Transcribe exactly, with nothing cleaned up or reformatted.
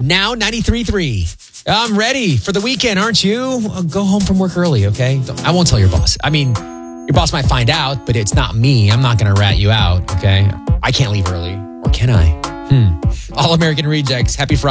now ninety-three point three. I'm ready for the weekend, aren't you? Well, go home from work early, okay? I won't tell your boss. I mean, your boss might find out, but it's not me. I'm not going to rat you out, okay? I can't leave early. Or can I? Hmm. All American Rejects. Happy Friday.